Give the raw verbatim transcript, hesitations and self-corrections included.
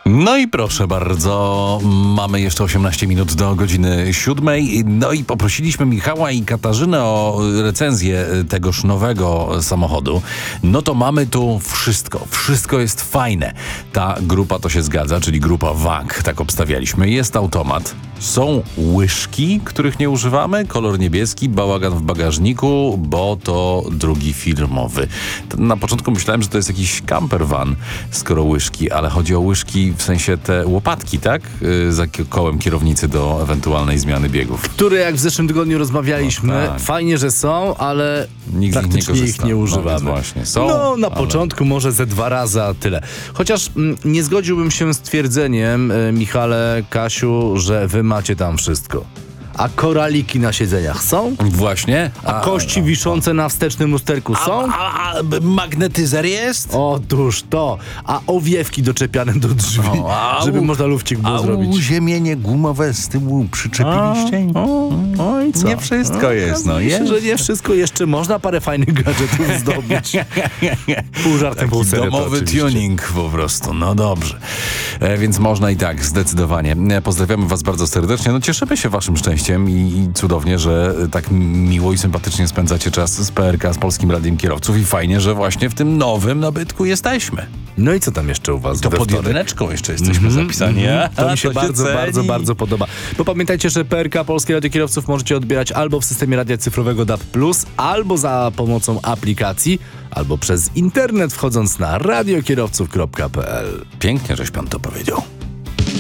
No i proszę bardzo, mamy jeszcze osiemnaście minut do godziny siódmej. No i poprosiliśmy Michała i Katarzynę o recenzję tegoż nowego samochodu. No to mamy tu wszystko. Wszystko jest fajne. Ta grupa to się zgadza, czyli grupa W A G. Tak obstawialiśmy. Jest automat. Są łyżki, których nie używamy. Kolor niebieski, bałagan w bagażniku, bo to drugi firmowy. Na początku myślałem, że to jest jakiś camper van, skoro łyżki, ale chodzi o łyżki w sensie te łopatki, tak? Yy, za kołem kierownicy do ewentualnej zmiany biegów. Które jak w zeszłym tygodniu rozmawialiśmy, no, tak. Fajnie, że są, ale Nikt praktycznie ich nie, ich nie używamy. No, właśnie. Są, no na ale... początku może ze dwa razy, a tyle. Chociaż mm, nie zgodziłbym się z twierdzeniem, y, Michale, Kasiu, że wy macie tam wszystko. A koraliki na siedzeniach są? Właśnie. A, a kości wiszące na wstecznym lusterku są? A, a, a magnetyzer jest? Otóż to. A owiewki doczepiane do drzwi, O, a żeby u, można lufcik było a zrobić. uziemienie gumowe z tyłu przyczepiliście? A, o, o i co? Nie wszystko jest, no Myślę, jest. że nie wszystko. Jeszcze można parę fajnych gadżetów zdobyć. Pół żartem, pół serio. Domowy tuning po prostu, no dobrze. E, więc można i tak, zdecydowanie. E, pozdrawiamy was bardzo serdecznie. No cieszymy się waszym szczęściem i, i cudownie, że tak miło i sympatycznie spędzacie czas z P R K, z Polskim Radiem Kierowców i fajnie, że właśnie w tym nowym nabytku jesteśmy. No i co tam jeszcze u was? To we pod wtorek? jedyneczką jeszcze jesteśmy Mm-hmm, zapisani. Mm-hmm. To A, mi się to bardzo, się bardzo, bardzo podoba. Bo pamiętajcie, że P R K, Polskie Radio Kierowców możecie odbierać albo w systemie radia cyfrowego D A B plus, albo za pomocą aplikacji, albo przez internet wchodząc na radiokierowców kropka p l. Pięknie, żeś pan to powiedział.